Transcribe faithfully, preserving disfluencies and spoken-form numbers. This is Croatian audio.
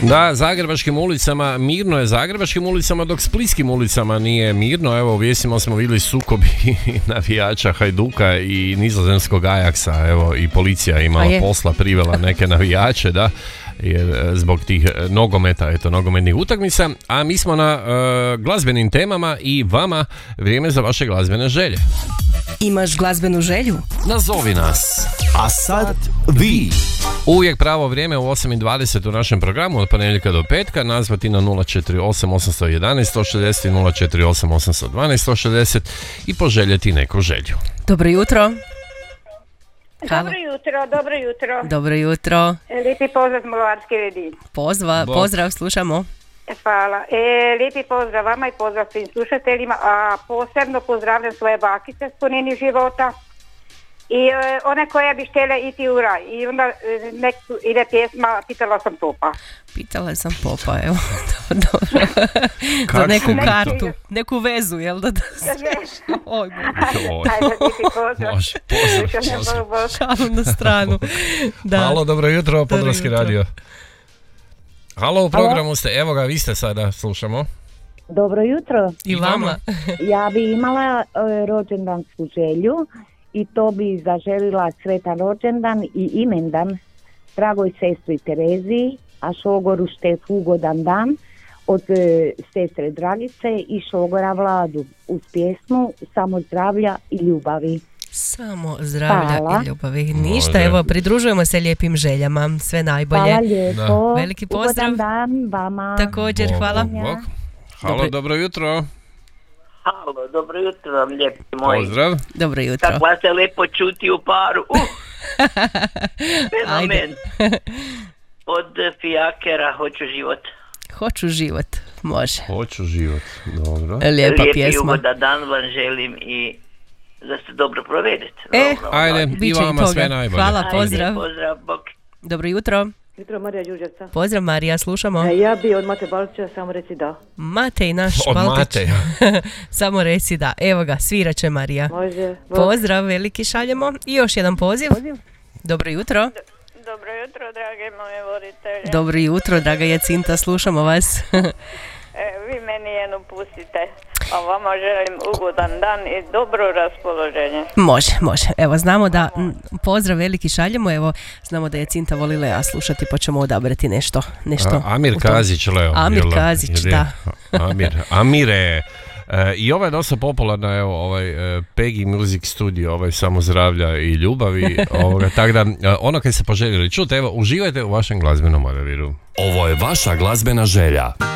Da, zagrebačkim ulicama mirno je zagrebačkim ulicama, dok splitskim ulicama nije mirno. Evo, u vijestima smo vidjeli sukobi navijača Hajduka i nizozemskog Ajaksa. Evo, i policija je imala posla, privela neke navijače, da, jer zbog tih nogometa, eto, nogometnih utakmica. A mi smo na uh, glazbenim temama i vama vrijeme za vaše glazbene želje. Imaš glazbenu želju? Nazovi nas. A sad vi. Uvijek pravo vrijeme u osam i dvadeset u našem programu od ponedjeljka do petka. Nazvati na nula četiri osam osam jedan jedan jedan šest nula nula četiri osam osam jedan dva jedan jedan šest i poželjeti neku želju. Dobro jutro. Dobro jutro, dobro jutro. Dobro jutro. Lijepi pozdrav s Mulovarske Ledin. Pozva, pozdrav, slušamo. Hvala. E, lijepi pozdrav vama i pozdrav svim slušateljima, a posebno pozdravljam svoje bakice s punini života i e, one koje bi htjele iti u raj. I onda e, nek ide pjesma Pitala sam popa. Pitala sam popa, evo. Dobro. Za neku kartu, neku vezu, jel da? da Oj, može, pozdrav. Šalu na stranu. Da. Halo, dobro jutro, Podravski radio. Halo, u programu ste, evo ga, vi ste sada, slušamo. Dobro jutro. I vama. Ja bi imala uh, rođendansku želju i to bi zaželila sretan rođendan i imendan dragoj sestri Tereziji, a šogoru Štefu ugodan dan od uh, sestre Dragice i šogora Vladu uz pjesmu Samo zdravlja i ljubavi. Samo zdravlja Hvala. I ljubavi. Ništa, Može. Evo, pridružujemo se lijepim željama. Sve najbolje. Hvala lijepo. Veliki pozdrav. Ugodan dan vama. Također, bog, hvala. Bog, bog. Halo, dobro. dobro jutro. Halo, dobro jutro vam, lijepi moji. Pozdrav. Dobro jutro. Kako vas je lijepo čuti u paru. Uh. Fenomen. Od Fijakera, Hoću život. Hoću život, može. Hoću život, dobro. Lijepa Lijepi pjesma. Lijepi dan vam želim i da se dobro provedete. E, dobro, ajde, i vama sve najbolje. Hvala, pozdrav. Ajde, pozdrav, bok. Dobro jutro. Jutro, Marija Đurđevca. Pozdrav, Marija, slušamo. E, ja bi od Mate Balčića samo reci da. Matej, naš od Baltić. Samo reci da. Evo ga, svirat će Marija. Može. Pozdrav, veliki šaljemo. I još jedan poziv. poziv. Dobro jutro. Do, dobro jutro, drage moje voditelje. Dobro jutro, draga Jacinta, slušamo vas. E, vi meni jednu pustite, a vama želim ugodan dan i dobro raspoloženje. Može, može. Evo, znamo da, m, pozdrav veliki šaljemo, evo, znamo da je Cinta voli Lea slušati, pa ćemo odabrati nešto. nešto a, Amir Kazić, Leo. Amir jel, Kazić, jel, da. Amir, Amire. E, I ovo je dosta popularna, evo, ovaj e, Peggy Music Studio, ovaj Samo zdravlja i ljubavi, ovoga, tako da, e, ono kad se poželjeli čuti, evo, uživajte u vašem glazbenom odabiru. Ovo je vaša glazbena želja.